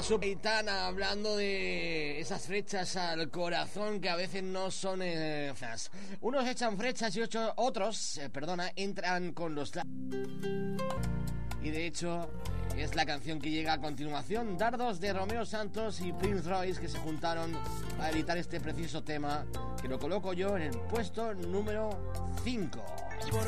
Subitana, hablando de esas flechas al corazón que a veces no son feas. Unos echan flechas y otros entran con los... Y de hecho es la canción que llega a continuación, Dardos de Romeo Santos y Prince Royce, que se juntaron para editar este preciso tema, que lo coloco yo en el puesto número 5.